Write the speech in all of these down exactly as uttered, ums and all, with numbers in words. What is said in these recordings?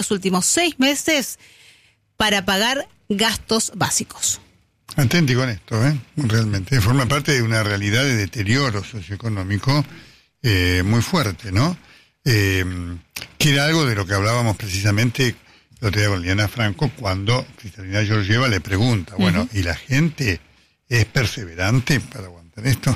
los últimos seis meses para pagar gastos básicos. Atenti con esto, ¿eh? Realmente. Forma parte de una realidad de deterioro socioeconómico eh, muy fuerte, ¿no? Eh, que era algo de lo que hablábamos precisamente el otro día con Liliana Franco, cuando Cristalina Georgieva le pregunta, uh-huh. bueno, ¿y la gente es perseverante para aguantar esto?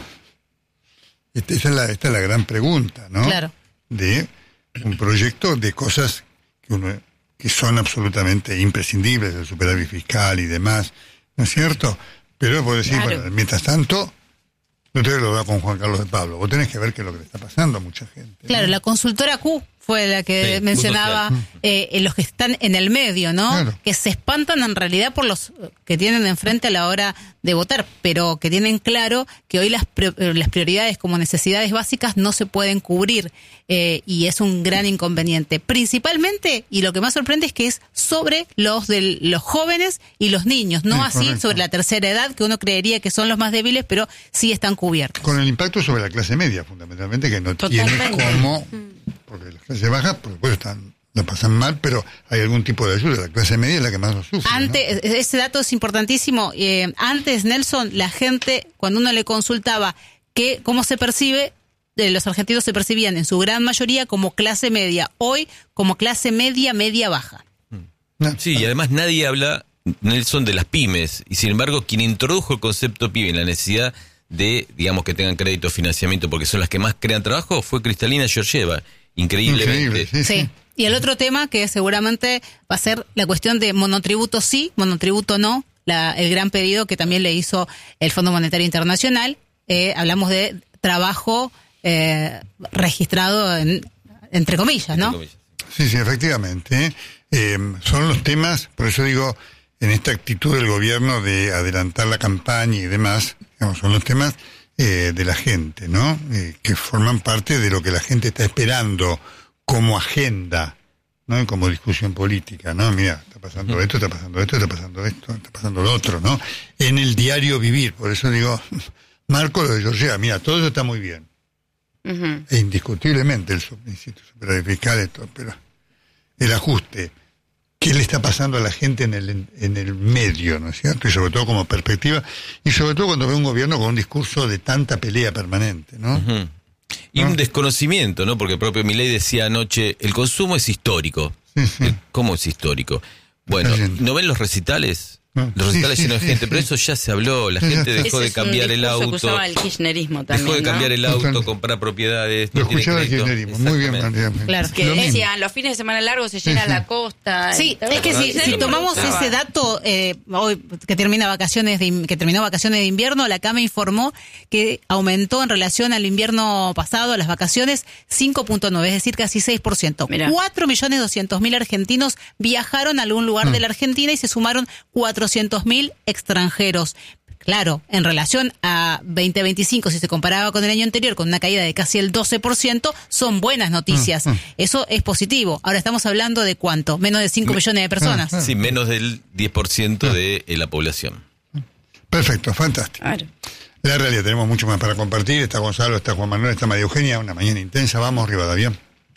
Esta, esta, es la, esta es la gran pregunta, ¿no? Claro. De un proyecto de cosas que, uno, que son absolutamente imprescindibles, el superávit fiscal y demás, ¿no es cierto? Pero puedo decir, claro. bueno, mientras tanto, no te lo da con Juan Carlos de Pablo, vos tenés que ver qué es lo que le está pasando a mucha gente. Claro, ¿no? La consultora Q fue la que sí, mencionaba eh, los que están en el medio, ¿no? Claro. Que se espantan en realidad por los que tienen enfrente a la hora de votar, pero que tienen claro que hoy las, las prioridades como necesidades básicas no se pueden cubrir eh, y es un gran inconveniente. Principalmente, y lo que más sorprende es que es sobre los de los jóvenes y los niños, no sí, así correcto. sobre la tercera edad, que uno creería que son los más débiles, pero sí están cubiertos. Con el impacto sobre la clase media, fundamentalmente, que no Totalmente. tiene cómo, porque la clase baja, por supuesto, están, la pasan mal, pero hay algún tipo de ayuda. La clase media es la que más lo sufre. Antes, ¿no? Ese dato es importantísimo. Eh, antes, Nelson, la gente, cuando uno le consultaba que, cómo se percibe, eh, los argentinos se percibían en su gran mayoría como clase media. Hoy, como clase media, media baja. No. Sí, y además nadie habla, Nelson, de las pymes. Y sin embargo, quien introdujo el concepto pyme en la necesidad de, digamos, que tengan crédito o financiamiento, porque son las que más crean trabajo, fue Cristalina Georgieva. Increíblemente. Increíble, sí, sí. Sí. Y el otro tema que seguramente va a ser la cuestión de monotributo sí, monotributo no, la, el gran pedido que también le hizo el Fondo Monetario Internacional. Eh, hablamos de trabajo eh, registrado en, entre comillas, ¿no? Entre comillas. Sí, sí, efectivamente. Eh, son los temas, por eso digo, en esta actitud del gobierno de adelantar la campaña y demás, digamos, son los temas eh, de la gente, ¿no? Eh, que forman parte de lo que la gente está esperando como agenda, ¿no? Y como discusión política, ¿no? Mira, está pasando uh-huh. esto, está pasando esto, está pasando esto, está pasando lo otro, ¿no? En el diario vivir, por eso digo, marco lo de Georgieva, mira, todo eso está muy bien. Uh-huh. E indiscutiblemente el subsidio superávit fiscal, esto, pero el ajuste, ¿qué le está pasando a la gente en el en el medio, ¿no es cierto? Y sobre todo como perspectiva, y sobre todo cuando ve un gobierno con un discurso de tanta pelea permanente, ¿no? Uh-huh. Y ¿no? un desconocimiento, ¿no? Porque el propio Milei decía anoche, el consumo es histórico. Sí, sí. ¿Cómo es histórico? Bueno, ¿no ven los recitales? No. Los recitales sí, llenos sí, de gente, sí, pero sí. eso ya se habló, la gente dejó de cambiar el auto. Que usaba el kirchnerismo también, dejó de cambiar ¿no? el auto, Totalmente. comprar propiedades. Lo No tiene escuchaba el crédito. kirchnerismo, muy bien, María. Claro. Que Lo mismo. decían, los fines de semana largos se llena Sí, sí. la costa. Sí, y- es que si, si tomamos Estaba- ese dato, eh, hoy que termina vacaciones de, in- que terminó vacaciones de invierno, la CAME informó que aumentó en relación al invierno pasado, a las vacaciones, cinco punto nueve, es decir, casi seis por ciento. Mirá. cuatro millones doscientos mil argentinos viajaron a algún lugar Mm. de la Argentina y se sumaron cuatrocientos mil extranjeros. Claro, en relación a veinte veinticinco, si se comparaba con el año anterior, con una caída de casi el doce por ciento, son buenas noticias. Mm, mm. Eso es positivo. Ahora estamos hablando de ¿cuánto? Menos de cinco Me- millones de personas. Ah, Sí, menos del diez por ciento de eh, la población. Perfecto, fantástico. Claro. La realidad, tenemos mucho más para compartir. Está Gonzalo, está Juan Manuel, está María Eugenia. Una mañana intensa. Vamos, Rivadavia.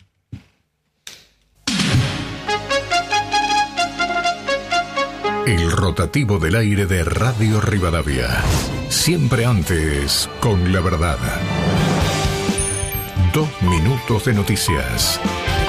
El rotativo del aire de Radio Rivadavia. Siempre antes, con la verdad. Dos minutos de noticias.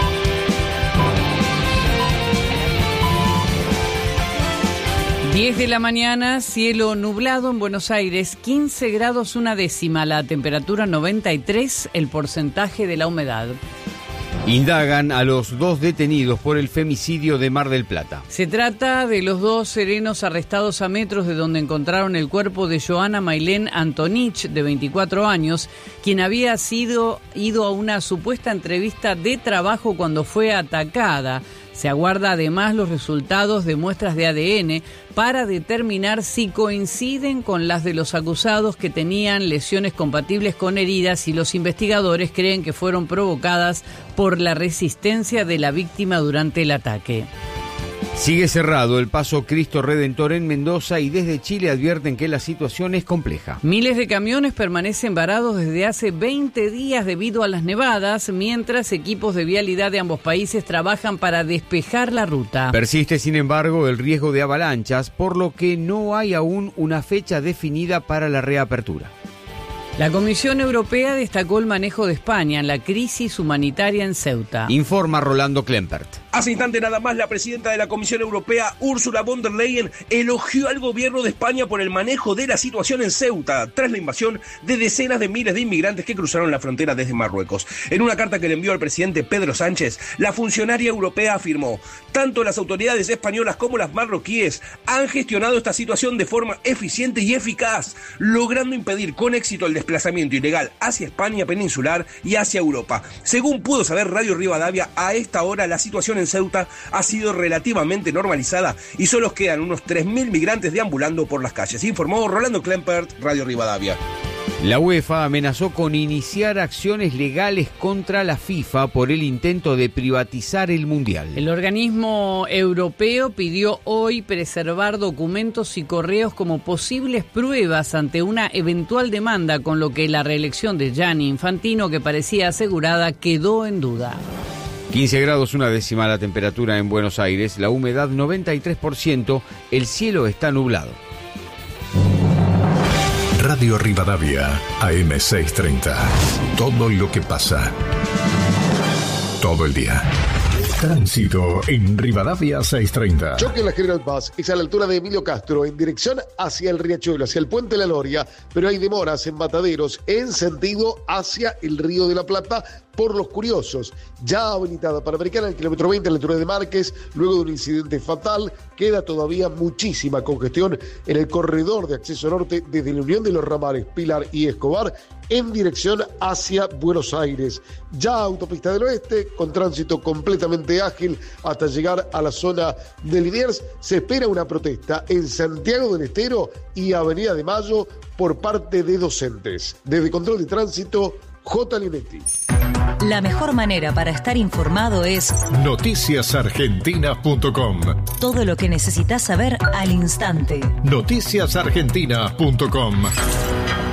diez de la mañana, cielo nublado en Buenos Aires, quince grados una décima, la temperatura noventa y tres, el porcentaje de la humedad. Indagan a los dos detenidos por el femicidio de Mar del Plata. Se trata de los dos serenos arrestados a metros de donde encontraron el cuerpo de Joana Mailén Antonich, de veinticuatro años, quien había sido ido a una supuesta entrevista de trabajo cuando fue atacada. Se aguarda además los resultados de muestras de A D N para determinar si coinciden con las de los acusados que tenían lesiones compatibles con heridas y los investigadores creen que fueron provocadas por la resistencia de la víctima durante el ataque. Sigue cerrado el paso Cristo Redentor en Mendoza y desde Chile advierten que la situación es compleja. Miles de camiones permanecen varados desde hace veinte días debido a las nevadas, mientras equipos de vialidad de ambos países trabajan para despejar la ruta. Persiste, sin embargo, el riesgo de avalanchas, por lo que no hay aún una fecha definida para la reapertura. La Comisión Europea destacó el manejo de España en la crisis humanitaria en Ceuta. Informa Rolando Klempert. Hace instante nada más, la presidenta de la Comisión Europea, Ursula von der Leyen, elogió al gobierno de España por el manejo de la situación en Ceuta, tras la invasión de decenas de miles de inmigrantes que cruzaron la frontera desde Marruecos. En una carta que le envió al presidente Pedro Sánchez, la funcionaria europea afirmó: tanto las autoridades españolas como las marroquíes han gestionado esta situación de forma eficiente y eficaz, logrando impedir con éxito el desplazamiento ilegal hacia España peninsular y hacia Europa. Según pudo saber Radio Rivadavia, a esta hora la situación en Ceuta ha sido relativamente normalizada y solo quedan unos tres mil migrantes deambulando por las calles, informó Rolando Klempert, Radio Rivadavia. La UEFA amenazó con iniciar acciones legales contra la FIFA por el intento de privatizar el Mundial. El organismo europeo pidió hoy preservar documentos y correos como posibles pruebas ante una eventual demanda, con lo que la reelección de Gianni Infantino, que parecía asegurada, quedó en duda. quince grados una décima la temperatura en Buenos Aires, la humedad noventa y tres por ciento, el cielo está nublado. Radio Rivadavia, A M seiscientos treinta. Todo lo que pasa. Todo el día. Tránsito en Rivadavia seiscientos treinta. Choque en la General Paz, es a la altura de Emilio Castro, en dirección hacia el Riachuelo, hacia el Puente La Noria, pero hay demoras en Mataderos en sentido hacia el Río de la Plata por los curiosos. Ya habilitada Panamericana al kilómetro veinte a la altura de Márquez, luego de un incidente fatal, queda todavía muchísima congestión en el corredor de acceso norte desde la unión de los ramales Pilar y Escobar en dirección hacia Buenos Aires. Ya autopista del oeste, con tránsito completamente ágil hasta llegar a la zona de Liniers. Se espera una protesta en Santiago del Estero y Avenida de Mayo por parte de docentes. Desde Control de Tránsito, J. Linetti. La mejor manera para estar informado es noticias argentinas punto com. Todo lo que necesitas saber al instante. noticias argentinas punto com.